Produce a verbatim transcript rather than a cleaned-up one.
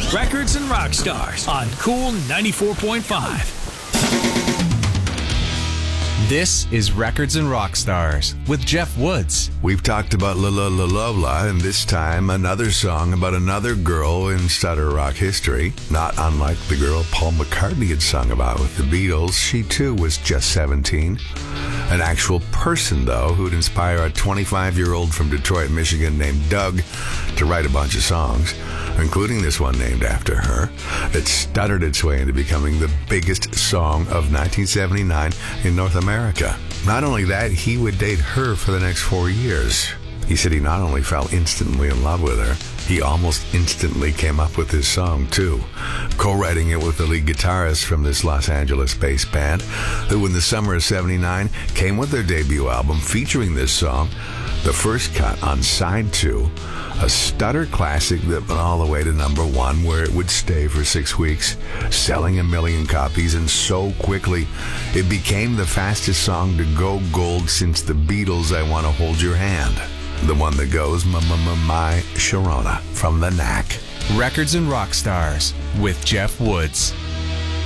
Records and Rock Stars on Cool ninety-four point five. This is Records and Rock Stars with Jeff Woods. We've talked about La La La La La, and this time another song about another girl in stutter rock history. Not unlike the girl Paul McCartney had sung about with the Beatles, she too was just seventeen. An actual person, though, who'd inspire a twenty-five-year-old from Detroit, Michigan named Doug to write a bunch of songs, including this one named after her, that stuttered its way into becoming the biggest song of nineteen seventy-nine in North America. Not only that, he would date her for the next four years. He said he not only fell instantly in love with her, he almost instantly came up with this song, too, co-writing it with the lead guitarist from this Los Angeles-based band, who in the summer of seventy-nine came with their debut album featuring this song, the first cut on side two, a stutter classic that went all the way to number one, where it would stay for six weeks, selling a million copies, and so quickly it became the fastest song to go gold since the Beatles' I Want to Hold Your Hand. The one that goes, My Sharona, from the Knack. Records and Rock Stars with Jeff Woods.